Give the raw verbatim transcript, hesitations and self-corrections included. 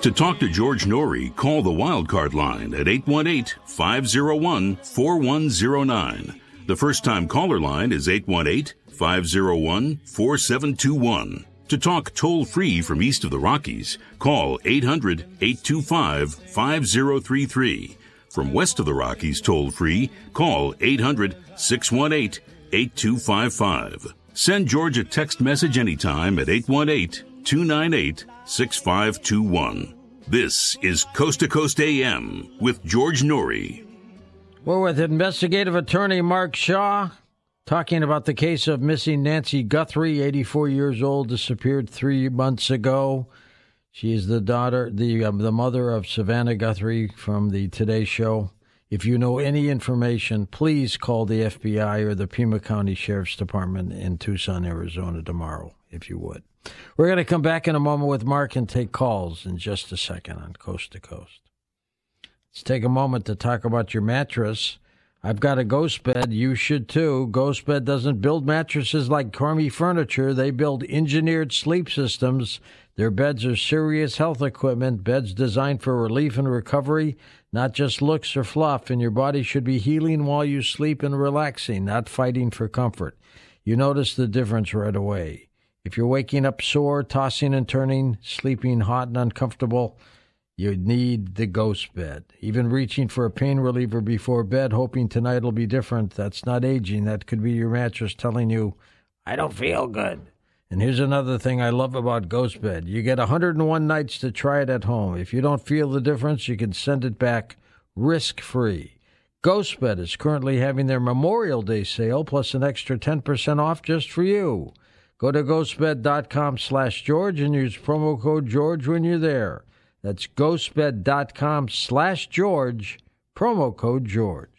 To talk to George Norrie, call the Wildcard line at eight one eight, five oh one, four one oh nine. The first-time caller line is eight one eight, five oh one, four seven two one. To talk toll-free from east of the Rockies, call eight hundred, eight two five, five oh three three. From west of the Rockies toll-free, call eight hundred, six one eight, eight two five five. Send George a text message anytime at eight one eight, two nine eight, six five two one. This is Coast to Coast A M with George Norrie. We're with investigative attorney Mark Shaw, talking about the case of missing Nancy Guthrie, eighty-four years old, disappeared three months ago. She is the daughter, the um, the mother of Savannah Guthrie from the Today Show. If you know any information, please call the F B I or the Pima County Sheriff's Department in Tucson, Arizona tomorrow, if you would. We're going to come back in a moment with Mark and take calls in just a second on Coast to Coast. Let's take a moment to talk about your mattress. I've got a Ghost Bed. You should too. Ghost Bed doesn't build mattresses like Carmi Furniture. They build engineered sleep systems. Their beds are serious health equipment, beds designed for relief and recovery, not just looks or fluff, and your body should be healing while you sleep and relaxing, not fighting for comfort. You notice the difference right away. If you're waking up sore, tossing and turning, sleeping hot and uncomfortable, you need the Ghost Bed. Even reaching for a pain reliever before bed, hoping tonight will be different, that's not aging. That could be your mattress telling you, I don't feel good. And here's another thing I love about Ghost Bed. You get one hundred one nights to try it at home. If you don't feel the difference, you can send it back risk-free. Ghost Bed is currently having their Memorial Day sale, plus an extra ten percent off just for you. Go to ghostbed.com slash George and use promo code George when you're there. That's ghostbed.com slash George, promo code George.